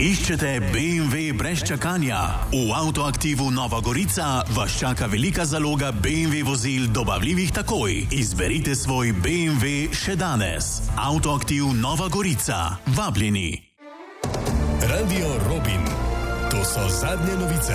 Iščete BMW brez čakanja? V Avtoaktivu Nova Gorica vas čaka velika zaloga BMW vozil dobavljivih takoj. Izberite svoj BMW še danes. Avtoaktiv Nova Gorica. Vabljeni. Radio Robin. To so zadnje novice.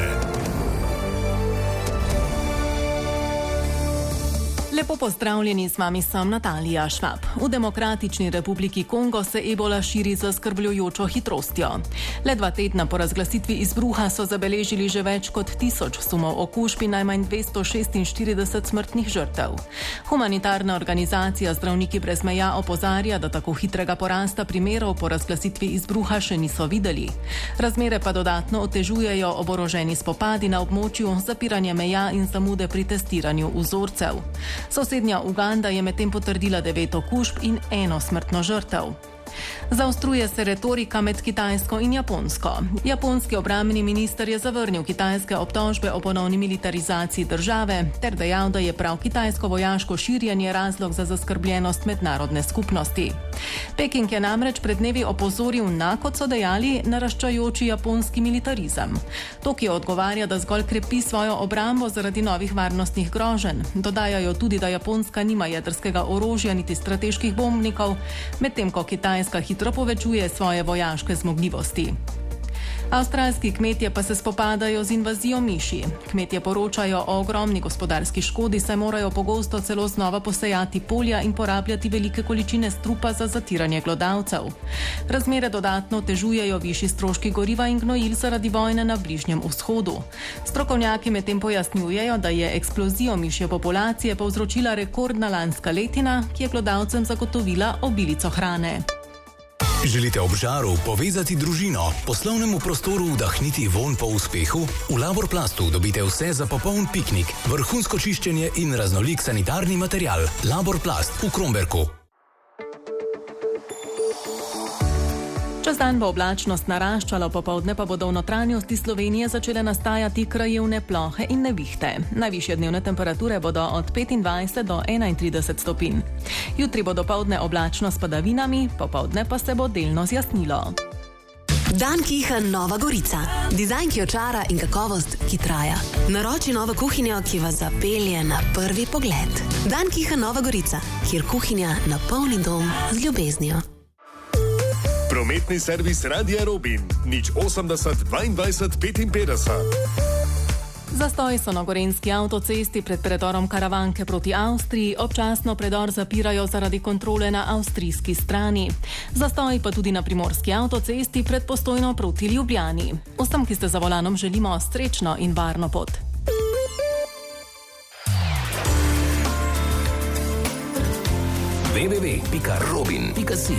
Lepo pozdravljeni, z vami sem Natalija Švab. V Demokratični republiki Kongo se ebola širi z zaskrbljujočo hitrostjo. Le 2 tedna po razglasitvi izbruha so zabeležili že več kot 1000 sumov okužb in najmanj 246 smrtnih žrtev. Humanitarna organizacija Zdravniki brez meja opozarja, da tako hitrega porasta primerov po razglasitvi izbruha še niso videli. Razmere pa dodatno otežujejo oboroženi spopadi na območju, zapiranje meja in zamude pri testiranju vzorcev. Sosednja Uganda je medtem potrdila 9 okužb in 1 smrtno žrtev. Zaostruje se retorika med Kitajsko in Japonsko. Japonski obrambni minister je zavrnil kitajske obtožbe o ponovni militarizaciji države ter dejal, da je prav kitajsko vojaško širjenje razlog za zaskrbljenost mednarodne skupnosti. Peking je namreč pred dnevi opozoril na, kot so dejali, naraščajoči japonski militarizem. Tokio odgovarja, da zgolj krepi svojo obrambo zaradi novih varnostnih groženj. Dodajajo tudi, da Japonska nima jedrskega orožja niti strateških bombnikov, medtem ko Kitajska hitro povečuje svoje vojaške zmogljivosti. Avstralski kmetje pa se spopadajo z invazijo miši. Kmetje poročajo o ogromni gospodarski škodi, saj morajo pogosto celo znova posejati polja in porabljati velike količine strupa za zatiranje glodavcev. Razmere dodatno otežujejo višji stroški goriva in gnojil zaradi vojne na Bližnjem vzhodu. Strokovnjaki medtem pojasnjujejo, da je eksplozijo mišje populacije povzročila rekordna lanska letina, ki je glodavcem zagotovila obilico hrane. Želite ob žaru povezati družino, poslovnemu prostoru vdahniti vonj po uspehu? V Laborplastu dobite vse za popoln piknik, vrhunsko čiščenje in raznolik sanitarni material. Laborplast v Kromberku. Čez dan bo oblačnost naraščala, popoldne pa bodo v notranjosti Slovenije začele nastajati krajevne plohe in nevihte. Najvišje dnevne temperature bodo od 25 do 31 stopinj. Jutri bo dopoldne oblačno s padavinami, popoldne pa se bo delno zjasnilo. Dan Kiha Nova Gorica. Dizajn, ki očara in kakovost, ki traja. Naroči novo kuhinjo, ki vas zapelje na prvi pogled. Dan Kiha Nova Gorica, kjer kuhinja napolni dom z ljubeznijo. Prometni servis Radia Robin. 080 22 55. Zastoj so na gorenjski avtocesti pred predorom Karavanke proti Avstriji, občasno predor zapirajo zaradi kontrole na avstrijski strani. Zastoj pa tudi na primorski avtocesti pred Postojno proti Ljubljani. Vsem, ki ste za volanom, želimo srečno in varno pot. www.robin.si.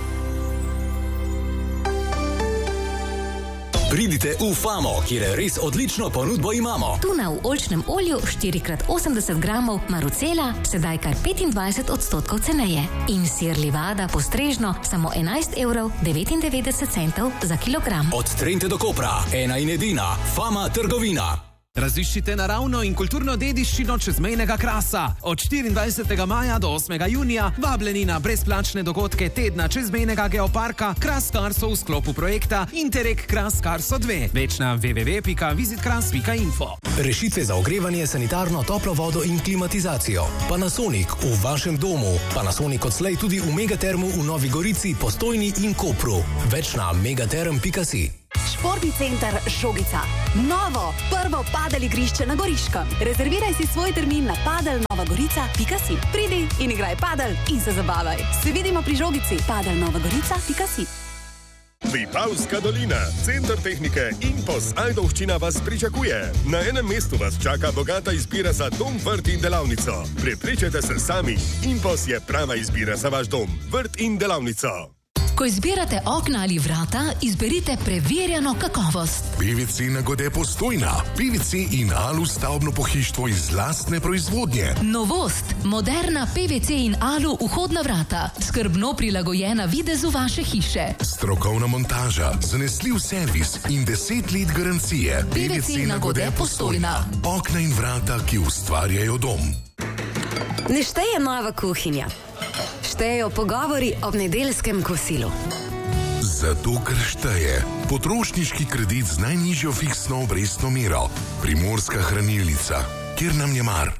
Pridite v Famo, kjer res odlično ponudbo imamo. Tuna v oljčnem olju 4x80 gramov marucela, sedaj kar 25% ceneje. In sir livada postrežno samo 11,99 € za kilogram. Od Trente do Kopra, ena in edina, Fama trgovina. Raziščite naravno in kulturno dediščino čezmejnega Krasa. Od 24. maja do 8. junija vabljeni na brezplačne dogodke tedna čezmejnega geoparka Kras Karso v sklopu projekta Interreg Kras Karso 2. Več na www.visitkras.info. Rešitve za ogrevanje, sanitarno toplo vodo in klimatizacijo. Panasonic v vašem domu. Panasonic odslej tudi v Megatermu v Novi Gorici, Postojni in Kopru. Več na megaterm.si. Športni center Žogica. Novo, prvo padel igrišče na Goriškem. Rezerviraj si svoj termin na padelnovagorica.si. Pridi in igraj padel in se zabavaj. Se vidimo pri Žogici. padelnovagorica.si. Vipavska dolina, center tehnike Impos Ajdovščina vas pričakuje. Na enem mestu vas čaka bogata izbira za dom, vrt in delavnico. Prepričajte se sami, Impos je prava izbira za vaš dom, vrt in delavnico. Ko izbirate okna ali vrata, izberite preverjeno kakovost. PVC Nagode Postojna. PVC in alu stavbno pohištvo iz lastne proizvodnje. Novost. Moderna PVC in alu vhodna vrata. Skrbno prilagojena videzu vaše hiše. Strokovna montaža, zanesljiv servis in 10 let garancije. PVC Nagode Postojna. Okna in vrata, ki ustvarjajo dom. Ne šteje nova kuhinja. Štejejo pogovori ob nedeljskem kosilu. Zato, ker šteje. Potrošniški kredit z najnižjo fiksno obrestno mero. Primorska hranilnica. Kjer nam je mar.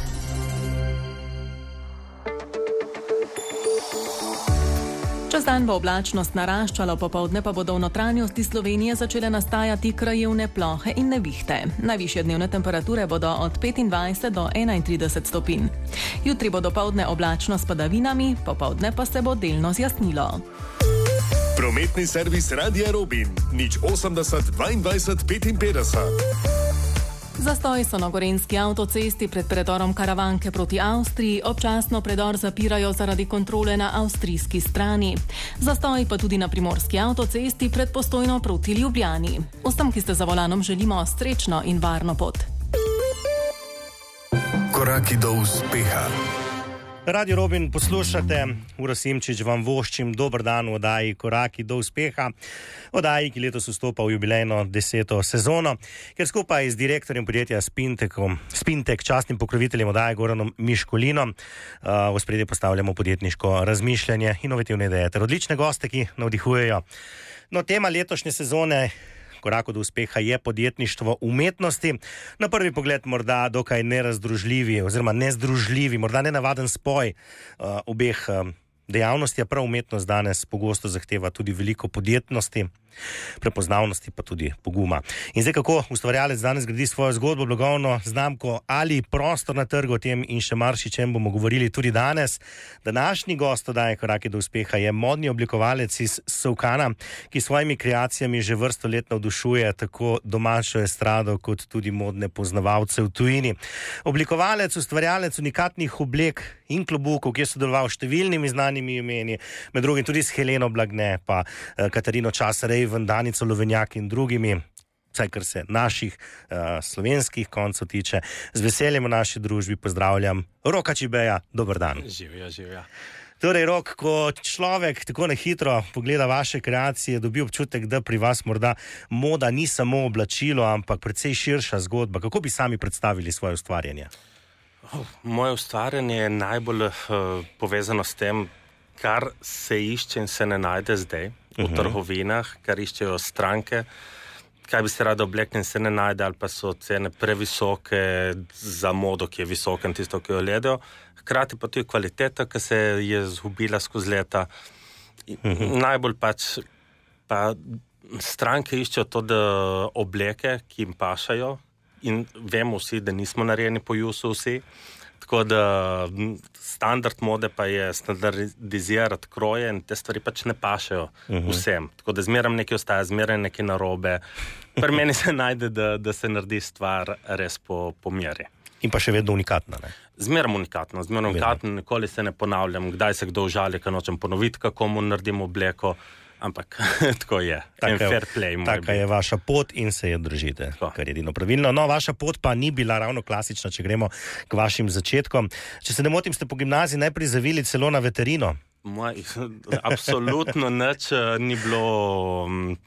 Čez dan bo oblačnost naraščala, popoldne pa bodo v notranjosti Slovenije začele nastajati krajevne plohe in nevihte. Najvišje dnevne temperature bodo od 25 do 31 stopinj. Jutri bo dopoldne oblačno s padavinami, popoldne pa se bo delno zjasnilo. Prometni servis Radia Robin, 080 22 55. Zastoj so na gorenjski avtocesti pred predorom Karavanke proti Avstriji, občasno predor zapirajo zaradi kontrole na avstrijski strani. Zastoj pa tudi na primorski avtocesti pred Postojno proti Ljubljani. Vsem, ki ste za volanom, želimo srečno in varno pot. Koraki do uspeha. Radio Robin poslušate, Uro Simčič vam voščim dober dan v oddaji Koraki do uspeha. Oddaji, ki letos vstopa v jubilejno 10. sezono, ker skupaj z direktorjem podjetja Spintek, častnim pokroviteljem oddaje Goranom Miškulinom, v ospredje postavljamo podjetniško razmišljanje, inovativne ideje ter odlične goste, ki navdihujejo. No, tema letošnje sezone Koraku do uspeha je podjetništvo umetnosti. Na prvi pogled morda dokaj nerazdružljivi oziroma nezdružljivi, morda nenavaden spoj obeh dejavnosti, a prav umetnost danes pogosto zahteva tudi veliko podjetnosti, prepoznavnosti pa tudi poguma. In zdaj, kako ustvarjalec danes gradi svojo zgodbo, blagovno znamko ali prostor na trgu, o tem in še marsičem bomo govorili tudi danes. Današnji gost oddaje Koraki do uspeha je modni oblikovalec iz Solkana, ki s svojimi kreacijami že vrsto let navdušuje tako domačo estrado kot tudi modne poznavalce v tujini. Oblikovalec, ustvarjalec unikatnih oblek in klobukov, ki je sodeloval s številnimi znanimi imeni, med drugim tudi s Heleno Blagne, pa Katarino Časarej, Danico Lovenjak in drugimi, vsaj kar se naših slovenskih koncev tiče. Z veseljem v naši družbi pozdravljam Roka Čibeja. Dober dan. Živja. Torej, Rok, ko človek tako na hitro pogleda vaše kreacije, dobi občutek, da pri vas morda moda ni samo oblačilo, ampak precej širša zgodba. Kako bi sami predstavili svoje ustvarjanje? Moje ustvarjanje je najbolj povezano s tem, kar se išče in se ne najde zdaj v trgovinah, kar iščejo stranke, kaj bi se rada oblekli in se ne najde, ali pa so cene previsoke za modo, ki je visoka in tisto, ki jo gledajo. Hkrati pa tudi kvaliteta, ki se je zgubila skozi leta. Najbolj pa stranke iščejo to, da obleke, ki jim pašajo, in vemo vsi, da nismo narejeni po jusu vsi. Tako da standard mode pa je standardizirati kroje in te stvari pač ne pašajo vsem. Tako da zmeram nekaj ostaja, zmeram nekaj narobe. Pri meni se najde, da se naredi stvar res po meri. In pa še vedno unikatna, ne? Zmeram unikatno, nikoli se ne ponavljam, kdaj se kdo užali, ker nočem ponoviti, kako mu naredim obleko. Ampak tako je. Fair play. Taka je vaša pot in se je držite, kar je edino pravilno. No, vaša pot pa ni bila ravno klasična, če gremo k vašim začetkom. Če se ne motim, ste po gimnaziji najprej zavili celo na veterino. Absolutno nič ni bilo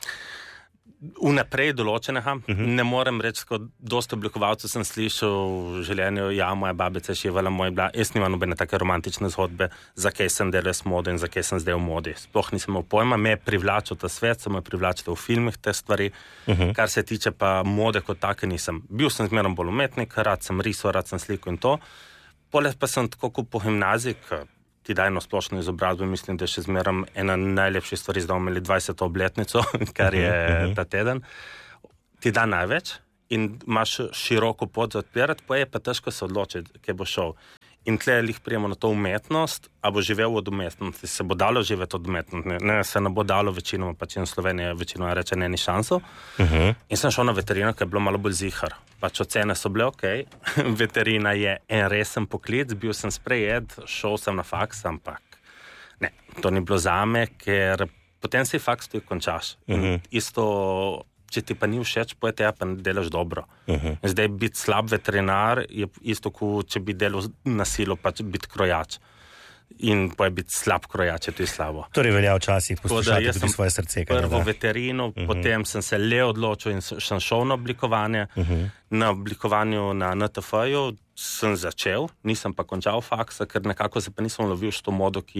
vnaprej določenega. Ne morem reči, kot dosti oblikovalcev sem slišal v življenju, moja babica je šivala, jaz nimam nobene take romantične zgodbe, zakaj sem delal s modo in zakaj sem zdaj v modi. Sploh nisem imel pojma, me je privlačil ta svet, so me privlačili v filmih te stvari, kar se tiče pa mode kot take nisem. Bil sem zmerno bolj umetnik, rad sem risal, rad sem slikal in to. Poleg pa sem tako kot po gimnaziji, ti dajno splošno izobrazbo, mislim, da je še zmeram ena najlepših stvari, zdaj imeli 20. obletnico, kar je ta teden. Ti da največ in imaš široko pot za odpirati, pa je pa težko se odločiti, kje bo šel. In tle lih prijemo na to umetnost, a bo živel od umetnosti, se bo dalo živeti od umetnosti, ne, se ne bo dalo večinoma, pač in Slovenija večinoma reče, ne, ni šansov. In sem šel na veterino, ker je bilo malo bolj zihar. Pač ocene so bile okej. Veterina je en resen poklic, bil sem sprejet, šel sem na faks, ampak ne, to ni bilo zame, ker potem si faks tudi končaš. Isto, če ti pa ni všeč, pojete, pa ne delaš dobro. Zdaj biti slab veterinar je isto, kot če bi delal na silo, pač biti krojač. In pa je biti slab krojač, je tudi slabo. Torej velja včasih poslušati tudi svoje srce. Prvo veterino, potem sem se le odločil in sem šel na oblikovanje. Na oblikovanju na NTF-ju sem začel, nisem pa končal faksa, ker nekako se pa nisem lovil s to modo, ki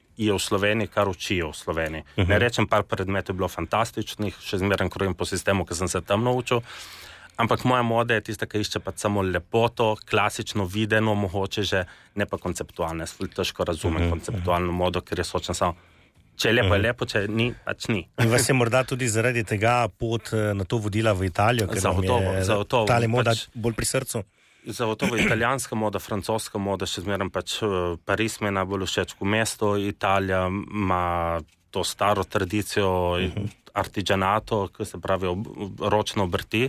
je v Sloveniji, kar učijo v Sloveniji. Ne rečem, par predmetov je bilo fantastičnih, še zmeraj krojim po sistemu, ki sem se tam naučil, ampak moja moda je tista, ki išče pa samo lepoto, klasično videno, mogoče že, ne pa konceptualno. Jaz težko razumem konceptualno modo, ker je sočen samo, če je lepo, če ni, pač ni. In vas je morda tudi zaradi tega pot na to vodila v Italijo, ker vam je ta moda bolj pri srcu? Zagotovo italijanska moda, francoska moda, še zmeraj pač Pariz me najbolj všeč v mesto, Italija ima to staro tradicijo artigianato, ki se pravi ročno obrti.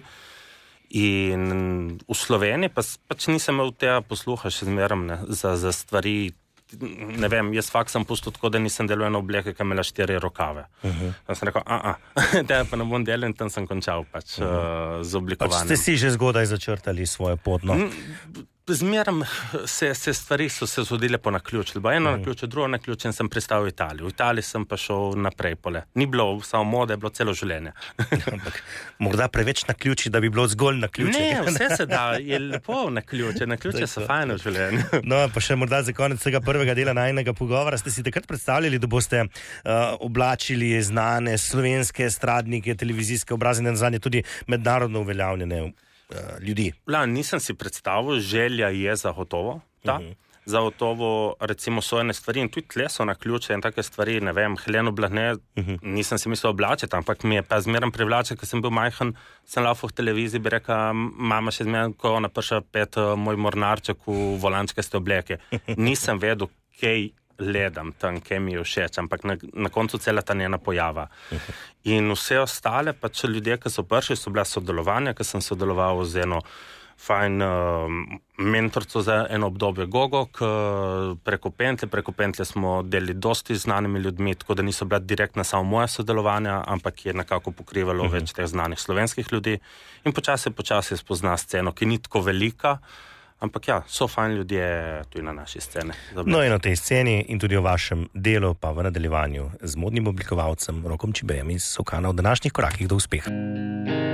In v Sloveniji pač nisem imel tega posluha še zmeraj za stvari. Ne vem, jaz fakt sem pustil tako, da nisem delal eno obleke, ki imela 4 rokave. Tam sem rekel, da pa ne bom delal in tam sem končal pač z oblikovanjem. Pač ste si že zgodaj začrtali svoje pot, no? Zmeram se stvari so se zgodile po naključju. Eno naključje, drugo naključje in sem pristal v Italiji. V Italiji sem pa šel naprej pole. Ni bilo samo mode, je bilo celo življenje. Ampak morda preveč naključij, da bi bilo zgolj naključje. Ne, vse se da, je lepo naključje. Naključje so fajne v življenju. No, pa še morda za konec tega prvega dela najinega pogovora. Ste si takrat predstavljali, da boste oblačili znane slovenske estradnike, televizijske obraze, in nazadnje tudi mednarodno uveljavljene ljudi? Nisem si predstavil, želja je zagotovo, zagotovo recimo so ene stvari in tudi tle so naključje in take stvari, ne vem, Heleno Blagne, nisem si mislil oblačiti, ampak mi je pa zmeraj privlače, ker sem bil majhen, sem laufal v televiziji, bi rekel, mama še zmeraj, ko ona prša pet moj mornarček v volančkaste obleke. Nisem vedel, kaj ledam tam, kaj mi je všeč, ampak na koncu cela ta njena pojava. In vse ostale, pa če ljudje, ki so prišli, so bila sodelovanja, ki sem sodeloval z eno fajn mentorco za eno obdobje Gogo, preko Pentlje smo delili dosti znanimi ljudmi, tako da niso bila direktna samo moja sodelovanja, ampak je nekako pokrivalo več teh znanih slovenskih ljudi. In počasi spozna sceno, ki ni tako velika, ampak ja, so fajn ljudje tudi na naši sceni. No in o tej sceni in tudi o vašem delu pa v nadaljevanju z modnim oblikovalcem Rokom Čibejem iz Sokana v današnjih korakih do uspeha.